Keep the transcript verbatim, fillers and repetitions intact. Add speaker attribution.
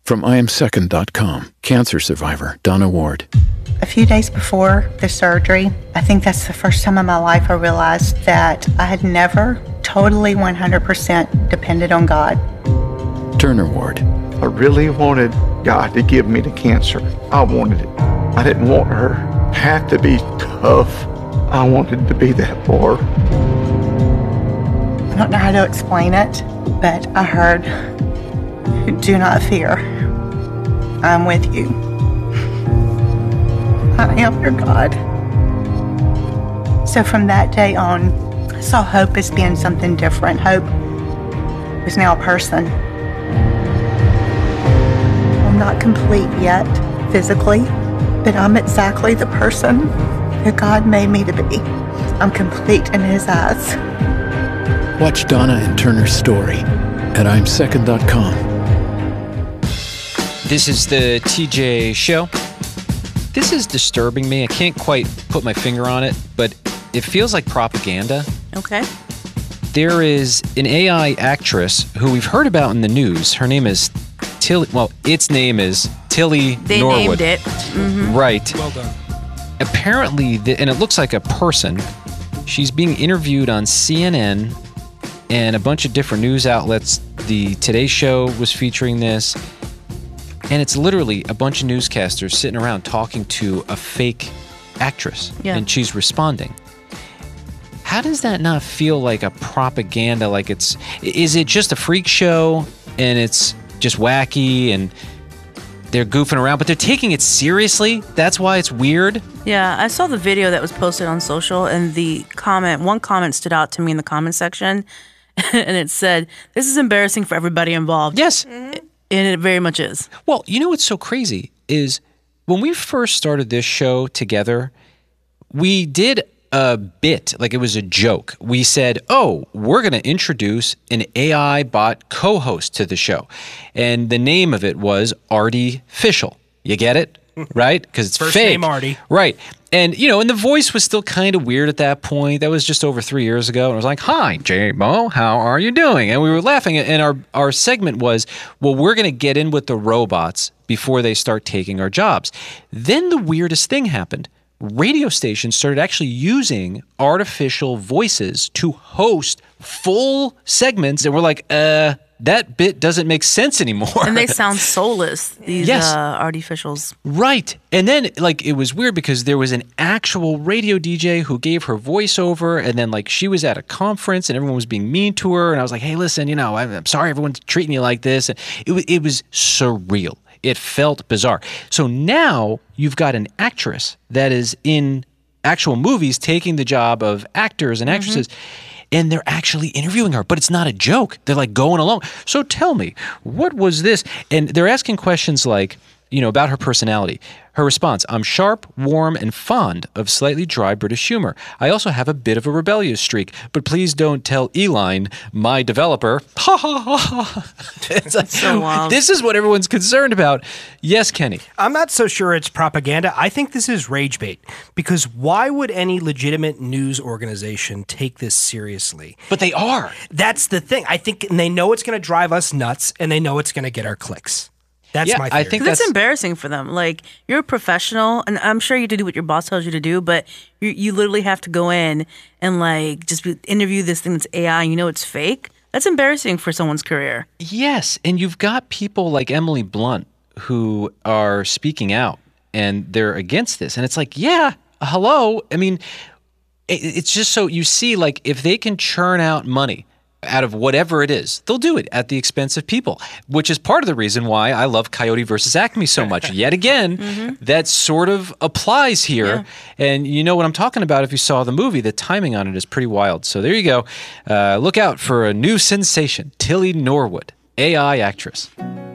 Speaker 1: From I am second dot com, cancer survivor Donna Ward.
Speaker 2: A few days before the surgery, I think that's the first time in my life I realized that I had never totally one hundred percent depended on God.
Speaker 1: Turner Ward.
Speaker 3: I really wanted God to give me the cancer. I wanted it. I didn't want her path to be tough. I wanted to be that for her.
Speaker 2: I don't know how to explain it, but I heard, "Do not fear. I'm with you. I am your God." So from that day on, I saw hope as being something different. Hope was now a person. I'm not complete yet, physically, but I'm exactly the person that God made me to be. I'm complete in His eyes.
Speaker 1: Watch Donna and Turner's story at I am second dot com.
Speaker 4: This is the T J Show. This is disturbing me. I can't quite put my finger on it, but it feels like propaganda.
Speaker 5: Okay.
Speaker 4: There is an A I actress who we've heard about in the news. Her name is Tilly. Well, its name is Tilly
Speaker 5: They
Speaker 4: Norwood.
Speaker 5: named it. Mm-hmm.
Speaker 4: Right.
Speaker 6: Well done.
Speaker 4: Apparently, the, and it looks like a person, she's being interviewed on C N N and a bunch of different news outlets. The Today Show was featuring this. And it's literally a bunch of newscasters sitting around talking to a fake actress.
Speaker 5: Yeah.
Speaker 4: And she's responding. How does that not feel like a propaganda? Like it's, is it just a freak show and it's just wacky and they're goofing around, but they're taking it seriously? That's why it's weird.
Speaker 5: Yeah, I saw the video that was posted on social, and the comment, one comment stood out to me in the comment section, and it said, "This is embarrassing for everybody involved."
Speaker 4: Yes.
Speaker 5: Mm-hmm. And it very much is.
Speaker 4: Well, you know what's so crazy is when we first started this show together, we did a bit, like it was a joke. We said, oh, we're going to introduce an A I bot co-host to the show. And the name of it was Artificial. You get it? Right? Because it's
Speaker 6: First
Speaker 4: fake.
Speaker 6: name Artie.
Speaker 4: Right. And, you know, and the voice was still kind of weird at that point. That was just over three years ago. And I was like, hi, J-Mo, how are you doing? And we were laughing. And our, our segment was, well, we're going to get in with the robots before they start taking our jobs. Then the weirdest thing happened. Radio stations started actually using artificial voices to host full segments. And we're like, uh, that bit doesn't make sense anymore.
Speaker 5: And they sound soulless, these
Speaker 4: Yes.
Speaker 5: uh, artificials.
Speaker 4: Right. And then, like, it was weird because there was an actual radio D J who gave her voiceover, and then, like, she was at a conference and everyone was being mean to her. And I was like, hey, listen, you know, I'm, I'm sorry everyone's treating you like this. And it, wa- it was surreal. It felt bizarre. So now you've got an actress that is in actual movies taking the job of actors and actresses. And they're actually interviewing her, but it's not a joke. They're like going along. So tell me, what was this? And they're asking questions like, you know, about her personality. Her response, I'm sharp, warm, and fond of slightly dry British humor. I also have a bit of a rebellious streak, but please don't tell Eline, my developer. Ha ha ha ha. It's like,
Speaker 5: so wild.
Speaker 4: This is what everyone's concerned about. Yes, Kenny.
Speaker 6: I'm not so sure it's propaganda. I think this is rage bait. Because why would any legitimate news organization take this seriously?
Speaker 4: But they are.
Speaker 6: That's the thing. I think and they know it's going to drive us nuts, and they know it's going to get our clicks. That's
Speaker 4: Yeah,
Speaker 6: my
Speaker 4: I
Speaker 6: theory.
Speaker 4: think
Speaker 5: That's
Speaker 4: that's
Speaker 5: embarrassing for them. Like, you're a professional, and I'm sure you do what your boss tells you to do, but you you literally have to go in and, like, just be, interview this thing that's A I, and you know it's fake. That's embarrassing for someone's career.
Speaker 4: Yes, and you've got people like Emily Blunt who are speaking out and they're against this. And it's like, yeah, hello. I mean, it, it's just so you see, like, if they can churn out money out of whatever it is, they'll do it at the expense of people, which is part of the reason why I love Coyote versus Acme so much. Yet again,
Speaker 5: Mm-hmm.
Speaker 4: that sort of applies here. And you know what I'm talking about if you saw the movie. The timing on it is pretty wild. So there you go. Uh, look out for a new sensation, Tilly Norwood, A I actress.